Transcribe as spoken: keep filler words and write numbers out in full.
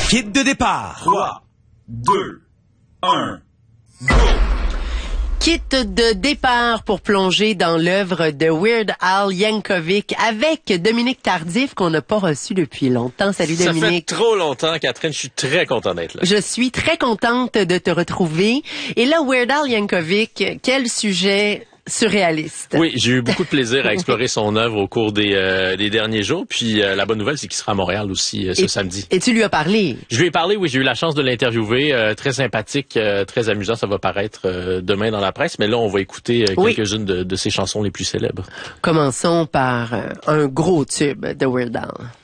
Kit de départ. trois, deux, un, go! Kit de départ pour plonger dans l'œuvre de Weird Al Yankovic avec Dominique Tardif qu'on n'a pas reçu depuis longtemps. Salut Dominique. Ça fait trop longtemps, Catherine. Je suis très content d'être là. Je suis très contente de te retrouver. Et là, Weird Al Yankovic, quel sujet surréaliste. Oui, j'ai eu beaucoup de plaisir à explorer son œuvre au cours des, euh, des derniers jours. Puis euh, la bonne nouvelle, c'est qu'il sera à Montréal aussi euh, ce et, samedi. Et tu lui as parlé? Je lui ai parlé, oui. J'ai eu la chance de l'interviewer. Euh, très sympathique, euh, très amusant. Ça va paraître euh, demain dans la presse. Mais là, on va écouter euh, oui. quelques-unes de, de ses chansons les plus célèbres. Commençons par euh, un gros tube de Weird Al.